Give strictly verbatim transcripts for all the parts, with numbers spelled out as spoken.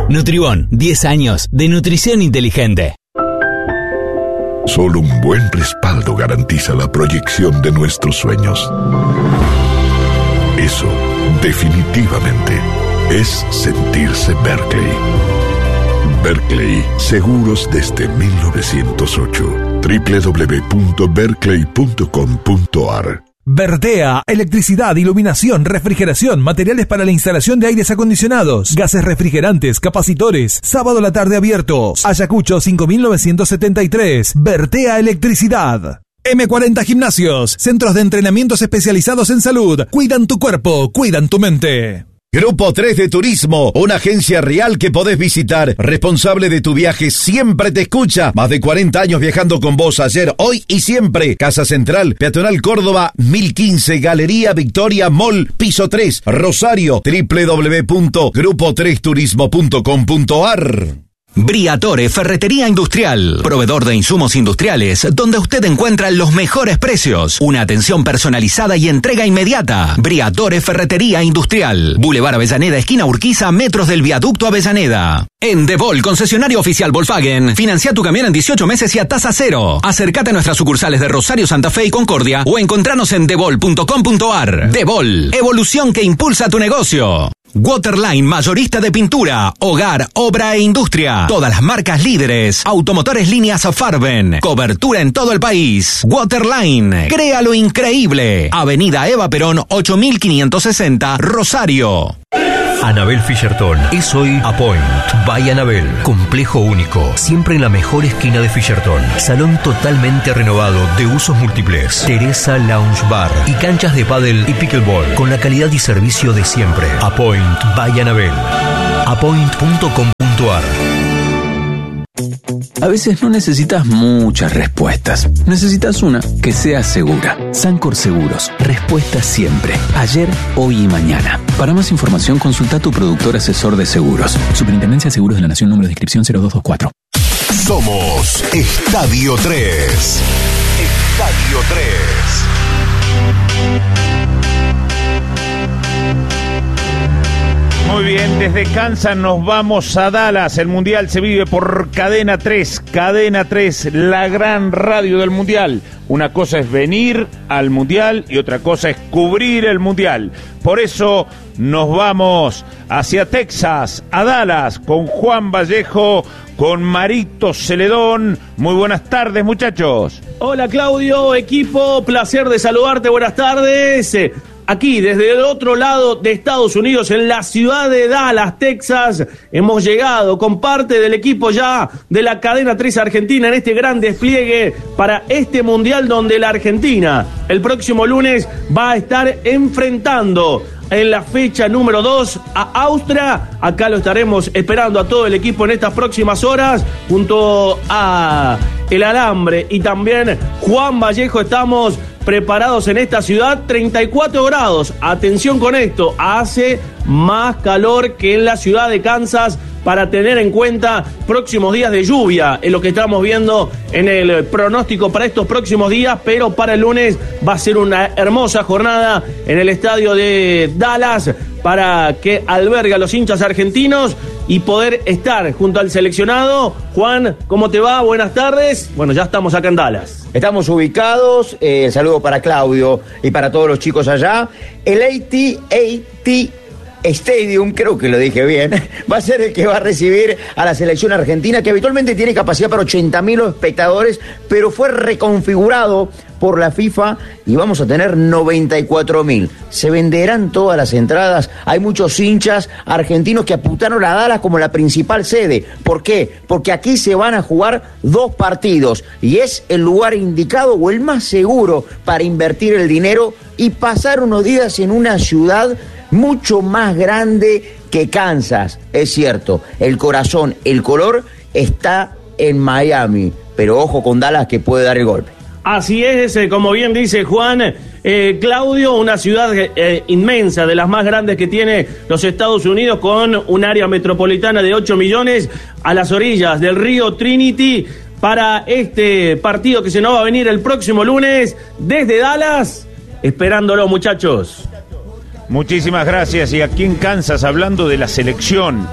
Nutribón, diez años de nutrición inteligente. Solo un buen respaldo garantiza la proyección de nuestros sueños. Eso, definitivamente, es sentirse Berkeley. Berkeley, seguros desde mil novecientos ocho. doble u doble u doble u punto berkeley punto com punto a r. Vertea, electricidad, iluminación, refrigeración, materiales para la instalación de aires acondicionados, gases refrigerantes, capacitores, sábado a la tarde abiertos. Ayacucho cinco mil novecientos setenta y tres. Vertea Electricidad. eme cuarenta Gimnasios, centros de entrenamientos especializados en salud. Cuidan tu cuerpo, cuidan tu mente. Grupo tres de Turismo, una agencia real que podés visitar. Responsable de tu viaje, siempre te escucha. Más de cuarenta años viajando con vos, ayer, hoy y siempre. Casa Central, Peatonal Córdoba, mil quince, Galería Victoria Mall, piso tres, Rosario, doble u doble u doble u punto grupo tres turismo punto com punto a r. Briatore Ferretería Industrial, proveedor de insumos industriales, donde usted encuentra los mejores precios, una atención personalizada y entrega inmediata. Briatore Ferretería Industrial, Boulevard Avellaneda, esquina Urquiza, metros del viaducto Avellaneda. En Devol, concesionario oficial Volkswagen, financia tu camión en dieciocho meses y a tasa cero. Acércate a nuestras sucursales de Rosario, Santa Fe y Concordia o encontranos en devol punto com punto a r. Devol, evolución que impulsa tu negocio. Waterline, mayorista de pintura, hogar, obra e industria. Todas las marcas líderes. Automotores líneas Farben. Cobertura en todo el país. Waterline, crea lo increíble. Avenida Eva Perón, ocho mil quinientos sesenta, Rosario. Anabel Fischerton es hoy Apoint by Anabel. Complejo único, siempre en la mejor esquina de Fischerton. Salón totalmente renovado de usos múltiples. Teresa Lounge Bar y canchas de pádel y pickleball con la calidad y servicio de siempre. Apoint by Anabel. apoint punto com punto a r. A veces no necesitas muchas respuestas. Necesitas una que sea segura. Sancor Seguros. Respuesta siempre. Ayer, hoy y mañana. Para más información, consulta a tu productor asesor de seguros. Superintendencia de Seguros de la Nación, número de inscripción cero dos dos cuatro. Somos Estadio tres. Estadio tres. Muy bien, desde Kansas nos vamos a Dallas. El Mundial se vive por Cadena tres. Cadena tres, la gran radio del Mundial. Una cosa es venir al Mundial y otra cosa es cubrir el Mundial. Por eso nos vamos hacia Texas, a Dallas, con Juan Vallejo, con Marito Celedón. Muy buenas tardes, muchachos. Hola, Claudio, equipo, placer de saludarte, buenas tardes. Aquí, desde el otro lado de Estados Unidos, en la ciudad de Dallas, Texas, hemos llegado con parte del equipo ya de la Cadena tres Argentina en este gran despliegue para este Mundial donde la Argentina el próximo lunes va a estar enfrentando en la fecha número dos a Austria. Acá lo estaremos esperando a todo el equipo en estas próximas horas, junto a El Alambre y también Juan Vallejo. Estamos preparados en esta ciudad, treinta y cuatro grados. Atención con esto, hace más calor que en la ciudad de Kansas, para tener en cuenta próximos días de lluvia, es lo que estamos viendo en el pronóstico para estos próximos días, pero para el lunes va a ser una hermosa jornada en el estadio de Dallas para que albergue a los hinchas argentinos y poder estar junto al seleccionado. Juan, ¿cómo te va? Buenas tardes. Bueno, ya estamos acá en Dallas. Estamos ubicados, eh, el saludo para Claudio y para todos los chicos allá. El A T and T Stadium, creo que lo dije bien, va a ser el que va a recibir a la selección argentina, que habitualmente tiene capacidad para ochenta mil espectadores, pero fue reconfigurado por la FIFA y vamos a tener noventa y cuatro mil. Se venderán todas las entradas. Hay muchos hinchas argentinos que apuntaron a Dallas como la principal sede. ¿Por qué? Porque aquí se van a jugar dos partidos y es el lugar indicado o el más seguro para invertir el dinero y pasar unos días en una ciudad mucho más grande que Kansas. Es cierto, el corazón, el color está en Miami, pero ojo con Dallas que puede dar el golpe. Así es, como bien dice Juan, eh, Claudio, una ciudad eh, inmensa, de las más grandes que tiene los Estados Unidos, con un área metropolitana de ocho millones, a las orillas del río Trinity, para este partido que se nos va a venir el próximo lunes desde Dallas, esperándolo, muchachos. Muchísimas gracias. Y aquí en Kansas, hablando de la selección,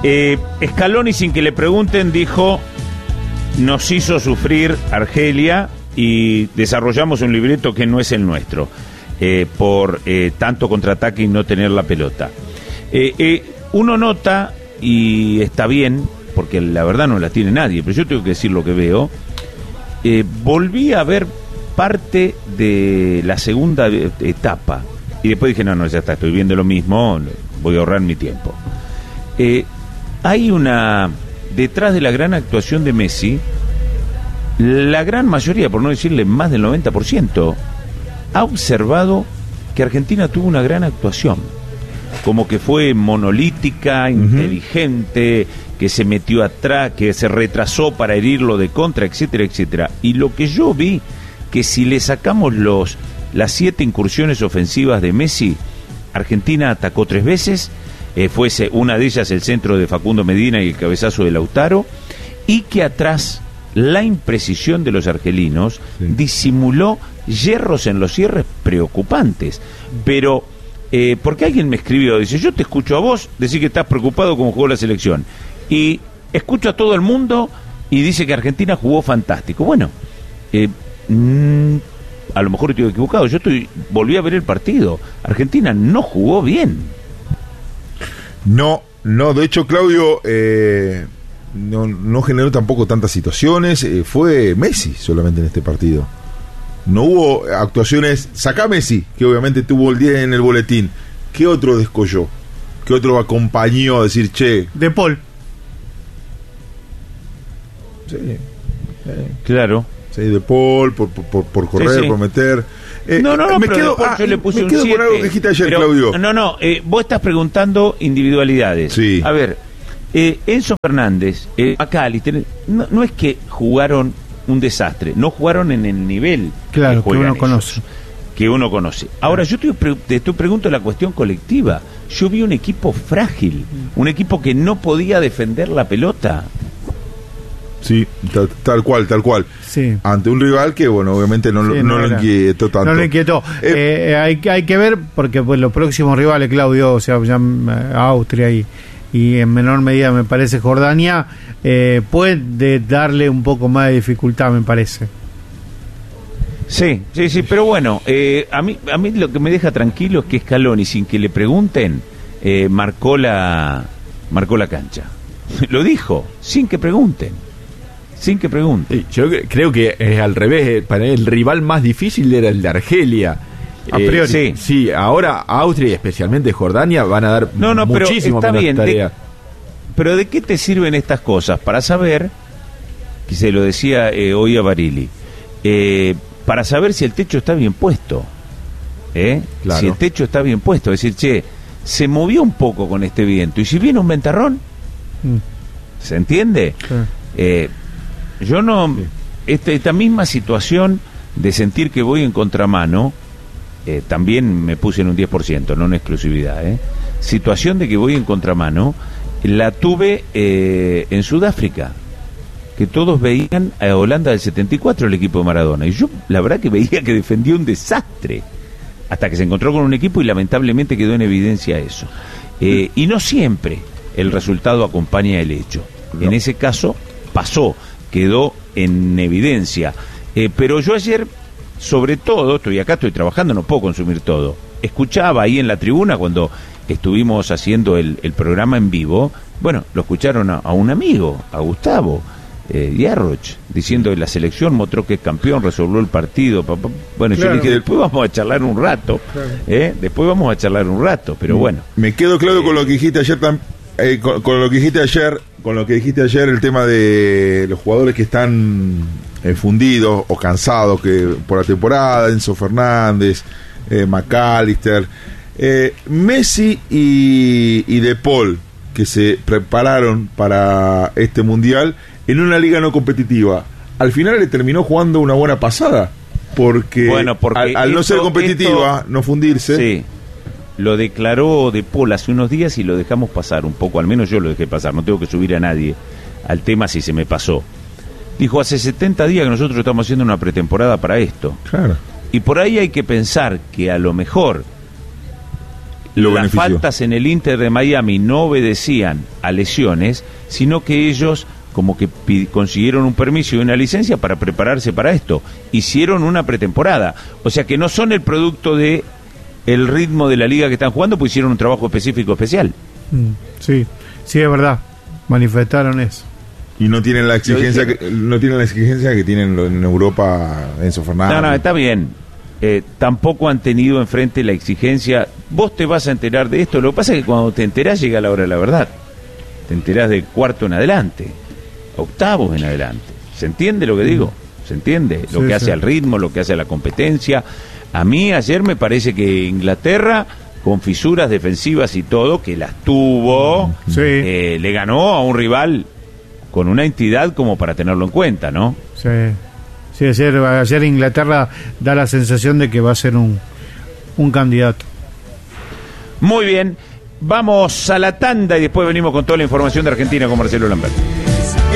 Eh, Scaloni, sin que le pregunten, dijo: nos hizo sufrir Argelia y desarrollamos un libreto que no es el nuestro, eh, por eh, tanto contraataque y no tener la pelota. Eh, eh, uno nota, y está bien, porque la verdad no la tiene nadie, pero yo tengo que decir lo que veo. Eh, volví a ver parte de la segunda etapa y después dije, no, no, ya está, estoy viendo lo mismo, voy a ahorrar mi tiempo. Eh, hay una... Detrás de la gran actuación de Messi, la gran mayoría, por no decirle más del noventa por ciento, ha observado que Argentina tuvo una gran actuación, como que fue monolítica, uh-huh. inteligente, que se metió atrás, que se retrasó para herirlo de contra, etcétera, etcétera. Y lo que yo vi, que si le sacamos los las siete incursiones ofensivas de Messi, Argentina atacó tres veces, eh, fuese una de ellas el centro de Facundo Medina y el cabezazo de Lautaro, y que atrás la imprecisión de los argelinos sí. disimuló hierros en los cierres preocupantes. Pero, eh, porque alguien me escribió, dice, yo te escucho a vos, decir que estás preocupado como jugó la selección, y escucho a todo el mundo y dice que Argentina jugó fantástico. Bueno, eh, mmm, a lo mejor estoy equivocado, yo estoy volví a ver el partido, Argentina no jugó bien. No, no, de hecho, Claudio, eh, no, no generó tampoco tantas situaciones, eh, fue Messi solamente en este partido. No hubo actuaciones, saca Messi, que obviamente tuvo el diez en el boletín. ¿Qué otro descolló? ¿Qué otro acompañó a decir, che? De Paul. Sí, eh. claro. Sí, De Paul, por, por, por correr, sí, sí. por meter... Eh, no, no, no, me pero quedo, ah, yo le puse me un quedo siete, con algo que dijiste ayer, pero, Claudio. No, no, eh, vos estás preguntando individualidades. Sí. A ver, eh, Enzo Fernández, eh, McAllister, no, no es que jugaron un desastre, no jugaron en el nivel claro, que, que uno ellos, conoce. Que uno conoce. Ahora, yo te, te, te pregunto la cuestión colectiva. Yo vi un equipo frágil, un equipo que no podía defender la pelota. Sí, tal, tal cual, tal cual. Sí. Ante un rival que, bueno, obviamente no, sí, no, no lo inquietó tanto. No lo inquietó. Eh, eh, hay, hay que ver, porque pues los próximos rivales, Claudio, o sea, ya Austria y, y en menor medida, me parece, Jordania, eh, puede darle un poco más de dificultad, me parece. Sí, sí, sí, pero bueno, eh, a mí a mí lo que me deja tranquilo es que Scaloni, sin que le pregunten, eh, marcó la marcó la cancha. Lo dijo, sin que pregunten. Sin que pregunten. Yo creo que es al revés. Para el rival más difícil era el de Argelia. A priori. Eh, sí. sí, ahora Austria y especialmente Jordania van a dar no, no, muchísimo pero está bien, tarea. De, pero ¿de qué te sirven estas cosas? Para saber, que se lo decía eh, hoy a Barili, eh, para saber si el techo está bien puesto. ¿eh? Claro. Si el techo está bien puesto. Es decir, che, se movió un poco con este viento. Y si viene un ventarrón, mm. ¿se entiende? Sí. Eh, Yo no, sí. esta, esta misma situación de sentir que voy en contramano, eh, también me puse en un diez por ciento, no en exclusividad, ¿eh? Situación de que voy en contramano, la tuve eh, en Sudáfrica, que todos veían a Holanda del setenta y cuatro, el equipo de Maradona, y yo la verdad que veía que defendía un desastre, hasta que se encontró con un equipo y lamentablemente quedó en evidencia eso. Eh, y no siempre el resultado acompaña el hecho. No. En ese caso pasó, quedó en evidencia. Eh, pero yo ayer, sobre todo, estoy acá, estoy trabajando, no puedo consumir todo. Escuchaba ahí en la tribuna cuando estuvimos haciendo el, el programa en vivo, bueno, lo escucharon a, a un amigo, a Gustavo eh, Yarroch, diciendo que la selección mostró que es campeón, resolvió el partido. Pa, pa. Bueno, claro. Yo le dije, después vamos a charlar un rato, claro. eh, después vamos a charlar un rato, pero bueno. Me quedo claro eh, con lo que dijiste ayer también. Eh, con, con lo que dijiste ayer, con lo que dijiste ayer, el tema de los jugadores que están eh, fundidos o cansados que por la temporada, Enzo Fernández, eh, McAllister, eh, Messi y, y De Paul, que se prepararon para este mundial en una liga no competitiva. Al final le terminó jugando una buena pasada, porque, bueno, porque al, al esto, no ser competitiva, esto, no fundirse. Sí. Lo declaró De Paul hace unos días y lo dejamos pasar un poco, al menos yo lo dejé pasar, no tengo que subir a nadie al tema si se me pasó. Dijo, hace setenta días que nosotros estamos haciendo una pretemporada para esto. Claro. Y por ahí hay que pensar que a lo mejor Lo las benefició. faltas en el Inter de Miami no obedecían a lesiones, sino que ellos como que pi- consiguieron un permiso y una licencia para prepararse para esto. Hicieron una pretemporada. O sea que no son el producto de el ritmo de la liga que están jugando, pues hicieron un trabajo específico especial. Mm, sí, sí, es verdad. Manifestaron eso. Y no tienen la exigencia que, no tienen la exigencia que tienen en Europa Enzo Fernández. No, no, está bien. Eh, tampoco han tenido enfrente la exigencia. Vos te vas a enterar de esto. Lo que pasa es que cuando te enterás llega la hora de la verdad. Te enterás de cuarto en adelante, octavos en adelante. ¿Se entiende lo que digo? ¿Se entiende? Lo Sí, que sí. hace al ritmo, lo que hace a la competencia. A mí ayer me parece que Inglaterra, con fisuras defensivas y todo, que las tuvo, Sí. eh, le ganó a un rival con una entidad como para tenerlo en cuenta, ¿no? Sí, sí ayer, ayer Inglaterra da la sensación de que va a ser un, un candidato. Muy bien, vamos a la tanda y después venimos con toda la información de Argentina con Marcelo Lambert.